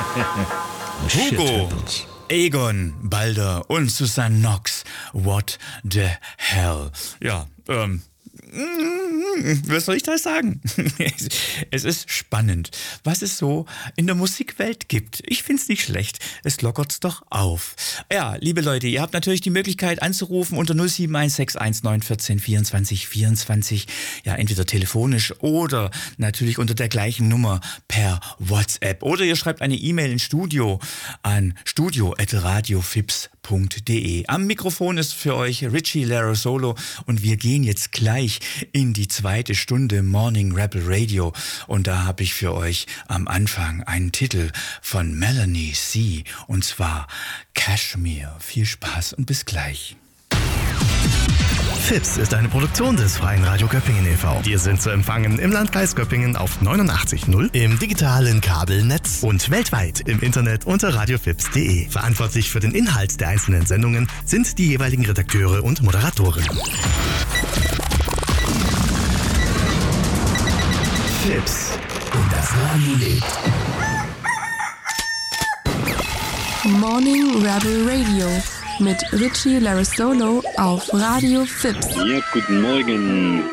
Hugo, Egon, Balder und Susanne Knox. What the hell? Ja, was soll ich da sagen? Es ist spannend, was es so in der Musikwelt gibt. Ich find's nicht schlecht. Es lockert's doch auf. Ja, liebe Leute, ihr habt natürlich die Möglichkeit anzurufen unter 07161 14 24 24. Ja, entweder telefonisch oder natürlich unter der gleichen Nummer per WhatsApp. Oder ihr schreibt eine E-Mail ins Studio an studio@radiofips.de. Am Mikrofon ist für euch Richie Larosolo und wir gehen jetzt gleich in die zweite Stunde Morning Rebel Radio und da habe ich für euch am Anfang einen Titel von Melanie C. und zwar Kashmir. Viel Spaß und bis gleich. Fips ist eine Produktion des Freien Radio Göppingen e.V. Wir sind zu empfangen im Landkreis Göppingen auf 89.0, im digitalen Kabelnetz und weltweit im Internet unter radiofips.de. Verantwortlich für den Inhalt der einzelnen Sendungen sind die jeweiligen Redakteure und Moderatoren. Fips und das Radio lebt. Morning Rebel Radio mit Richie Larosolo auf Radio Fips. Ja, guten Morgen.